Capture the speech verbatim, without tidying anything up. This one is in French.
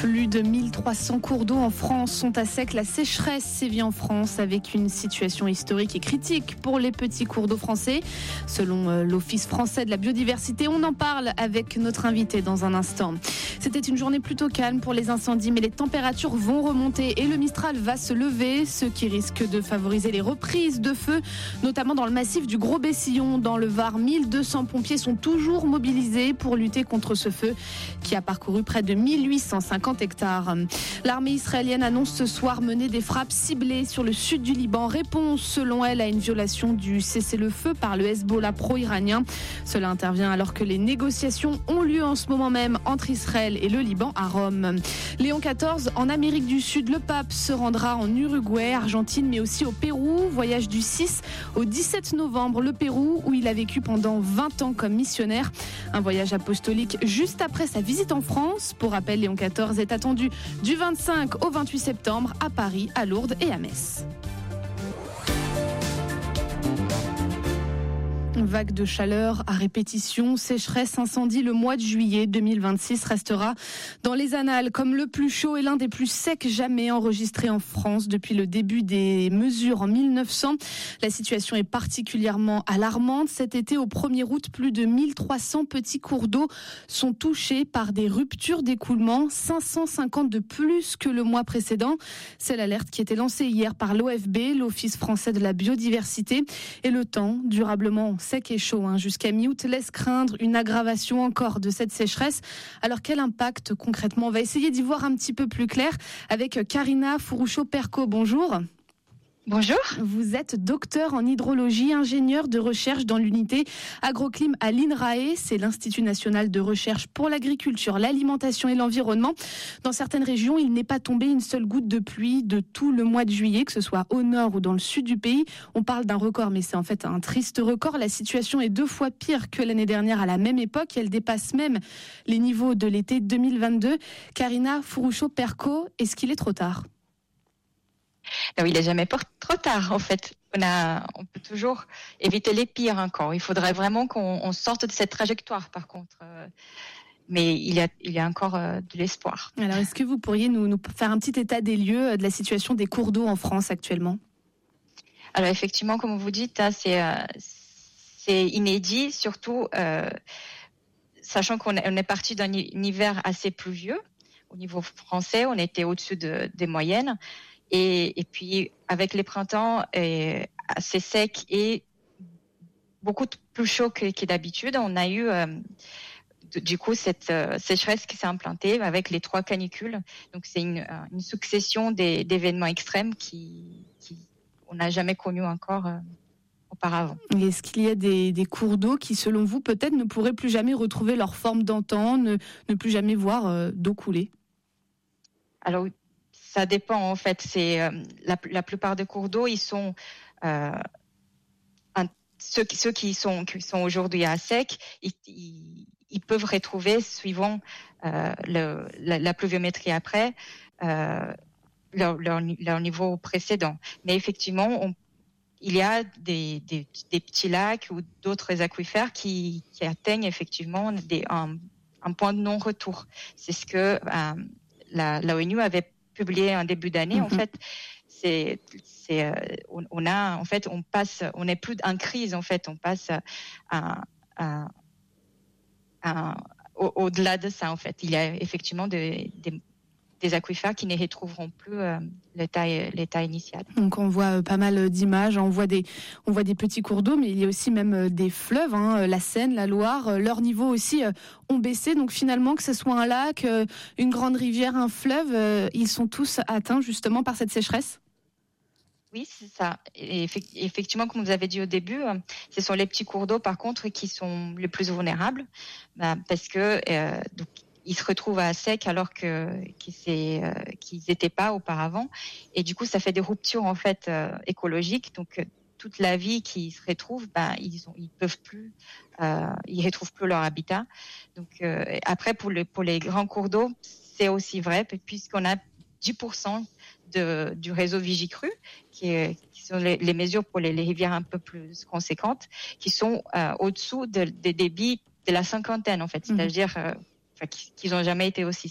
Plus de mille trois cents cours d'eau en France sont à sec. La sécheresse sévit en France avec une situation historique et critique pour les petits cours d'eau français. Selon l'Office français de la biodiversité, on en parle avec notre invité dans un instant. C'était une journée plutôt calme pour les incendies, mais les températures vont remonter et le Mistral va se lever, ce qui risque de favoriser les reprises de feu, notamment dans le massif du Gros-Bessillon. Dans le Var, mille deux cents pompiers sont toujours mobilisés pour lutter contre ce feu qui a parcouru près de mille huit cent cinquante hectares. L'armée israélienne annonce ce soir mener des frappes ciblées sur le sud du Liban. Réponse, selon elle, à une violation du cessez-le-feu par le Hezbollah pro-iranien. Cela intervient alors que les négociations ont lieu en ce moment même entre Israël et le Liban à Rome. Léon quatorze en Amérique du Sud. Le pape se rendra en Uruguay, Argentine, mais aussi au Pérou. Voyage du six au dix-sept novembre. Le Pérou, où il a vécu pendant vingt ans comme missionnaire. Un voyage apostolique juste après sa visite en France. Pour rappel, Léon quatorze est attendu du vingt-cinq au vingt-huit septembre à Paris, à Lourdes et à Metz. Vague de chaleur à répétition, sécheresse, incendie, le mois de juillet deux mille vingt-six restera dans les annales comme le plus chaud et l'un des plus secs jamais enregistrés en France depuis le début des mesures en mille neuf cents. La situation est particulièrement alarmante. Cet été, au premier août, plus de mille trois cents petits cours d'eau sont touchés par des ruptures d'écoulement, cinq cent cinquante de plus que le mois précédent. C'est l'alerte qui était lancée hier par l'O F B, l'Office français de la biodiversité, et le temps durablement sec et chaud hein, jusqu'à mi-août laisse craindre une aggravation encore de cette sécheresse. Alors quel impact concrètement? On va essayer d'y voir un petit peu plus clair avec Karina Fourouchot-Perco. Bonjour. Bonjour. Vous êtes docteur en hydrologie, ingénieur de recherche dans l'unité agroclim à l'INRAE, c'est l'Institut national de recherche pour l'agriculture, l'alimentation et l'environnement. Dans certaines régions, il n'est pas tombé une seule goutte de pluie de tout le mois de juillet, que ce soit au nord ou dans le sud du pays. On parle d'un record, mais c'est en fait un triste record. La situation est deux fois pire que l'année dernière à la même époque. Elle dépasse même les niveaux de l'été deux mille vingt-deux. Karina Fourouchot-Perco, est-ce qu'il est trop tard ? Non, il n'est jamais trop tard en fait. On, a, on peut toujours éviter les pires encore. Il faudrait vraiment qu'on on sorte de cette trajectoire par contre. Euh, mais il y a, il y a encore euh, de l'espoir. Alors est-ce que vous pourriez nous, nous faire un petit état des lieux de la situation des cours d'eau en France actuellement ? Alors effectivement, comme vous dites, hein, c'est, euh, c'est inédit, surtout euh, sachant qu'on est, on est parti d'un hiver assez pluvieux. Au niveau français, on était au-dessus de, des moyennes. Et, et puis, avec les printemps euh, assez secs et beaucoup plus chaud que, que d'habitude, on a eu euh, du coup cette euh, sécheresse qui s'est implantée avec les trois canicules. Donc, c'est une, une succession des, d'événements extrêmes qui, qui on n'a jamais connu encore euh, auparavant. Et est-ce qu'il y a des, des cours d'eau qui, selon vous, peut-être ne pourraient plus jamais retrouver leur forme d'antan, ne, ne plus jamais voir euh, d'eau couler ? Alors, ça dépend en fait. C'est euh, la, la plupart des cours d'eau, ils sont euh, un, ceux, ceux qui sont qui sont aujourd'hui à sec, ils, ils, ils peuvent retrouver suivant euh, le, la, la pluviométrie après euh, leur, leur, leur niveau précédent. Mais effectivement, on, il y a des, des, des petits lacs ou d'autres aquifères qui, qui atteignent effectivement des, un, un point de non-retour. C'est ce que euh, la, la ONU avait publié en début d'année. Mm-hmm. En fait, c'est, c'est, euh, on, on a, en fait, on passe, on n'est plus en crise. En fait, on passe à, à, à, au, au-delà de ça. En fait, il y a effectivement des, des, des aquifères qui ne retrouveront plus euh, l'état, l'état initial. Donc on voit pas mal d'images, on voit des, on voit des petits cours d'eau, mais il y a aussi même des fleuves, hein, la Seine, la Loire, leurs niveaux aussi ont baissé. Donc finalement, que ce soit un lac, une grande rivière, un fleuve, ils sont tous atteints justement par cette sécheresse. Oui, c'est ça. Et effectivement, comme vous avez dit au début, ce sont les petits cours d'eau, par contre, qui sont les plus vulnérables, parce que euh, donc, ils se retrouvent à sec alors que qu'ils c'est, euh, qu'ils n'étaient pas auparavant, et du coup, ça fait des ruptures en fait euh, écologiques. Donc, euh, toute la vie qui se retrouve, ben ils ont, ils peuvent plus, euh, ils retrouvent plus leur habitat. Donc, euh, après pour les pour les grands cours d'eau, c'est aussi vrai puisqu'on a dix pour cent de, du réseau Vigicru, qui, est, qui sont les, les mesures pour les, les rivières un peu plus conséquentes, qui sont euh, au-dessous de, des débits de la cinquantaine, en fait. C'est-à-dire euh, qu'ils n'ont jamais été aussi